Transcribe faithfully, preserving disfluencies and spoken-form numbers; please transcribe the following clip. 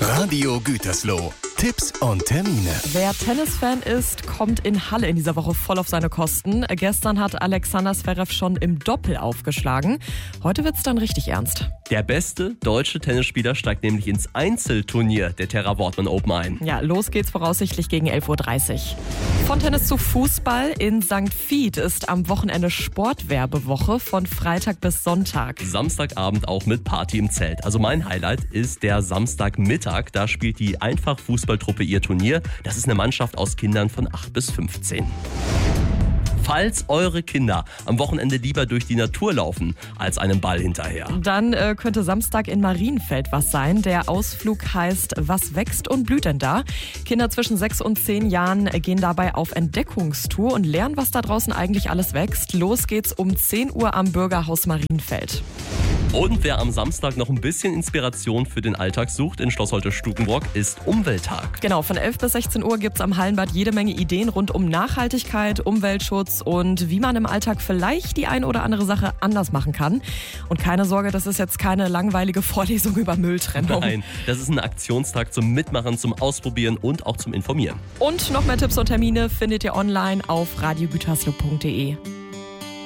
Radio Gütersloh. Tipps und Termine. Wer Tennisfan ist, kommt in Halle in dieser Woche voll auf seine Kosten. Gestern hat Alexander Zverev schon im Doppel aufgeschlagen. Heute wird's dann richtig ernst. Der beste deutsche Tennisspieler steigt nämlich ins Einzelturnier der Terra Wortmann Open ein. Ja, los geht's voraussichtlich gegen elf Uhr dreißig. Von Tennis zu Fußball. In Sankt Vith ist am Wochenende Sportwerbewoche von Freitag bis Sonntag. Samstagabend auch mit Party im Zelt. Also mein Highlight ist der Samstagmittag. Da spielt die Einfach-Fußballtruppe ihr Turnier. Das ist eine Mannschaft aus Kindern von acht bis fünfzehn. Falls eure Kinder am Wochenende lieber durch die Natur laufen, als einem Ball hinterher. Dann äh, könnte Samstag in Marienfeld was sein. Der Ausflug heißt Was wächst und blüht denn da? Kinder zwischen sechs und zehn Jahren gehen dabei auf Entdeckungstour und lernen, was da draußen eigentlich alles wächst. Los geht's um zehn Uhr am Bürgerhaus Marienfeld. Und wer am Samstag noch ein bisschen Inspiration für den Alltag sucht in Schloss Holte-Stukenbrock, ist Umwelttag. Genau, von elf bis sechzehn Uhr gibt's am Hallenbad jede Menge Ideen rund um Nachhaltigkeit, Umweltschutz und wie man im Alltag vielleicht die eine oder andere Sache anders machen kann. Und keine Sorge, das ist jetzt keine langweilige Vorlesung über Mülltrennung. Nein, das ist ein Aktionstag zum Mitmachen, zum Ausprobieren und auch zum Informieren. Und noch mehr Tipps und Termine findet ihr online auf radio gütersloh punkt de.